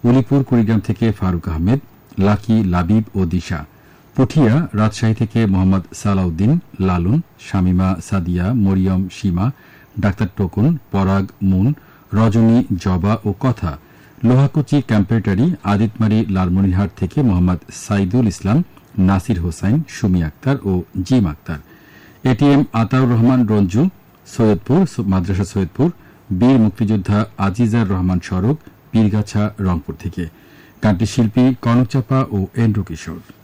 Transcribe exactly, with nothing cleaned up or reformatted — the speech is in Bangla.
উলিপুর কুড়িগ্রাম থেকে ফারুক আহমেদ, লাকি, লাবিব ও দিশা। পুঠিয়া রাজশাহী থেকে মোহাম্মদ সালাউদ্দিন, লালন, শামিমা, সাদিয়া, মরিয়ম, সীমা, ডাক্তার টোকন, পরাগ, মুন, রজনী, জবা ও কথা। লোহাকুচি ক্যাম্পেটারি আদিতমারি লালমনিরহাট থেকে মোহাম্মদ সাইদুল ইসলাম, নাসির হোসাইন, সুমি আক্তার ও জিম আক্তার। এটিএম আতাউর রহমান রঞ্জু, সৈয়দপুর মাদ্রাসা সৈয়দপুর। বীর মুক্তিযোদ্ধা আজিজার রহমান সড়ক, পীরগাছা, রংপুর থেকে। গানটি শিল্পী কনকচাপা ও এন্ড্রু কিশোর।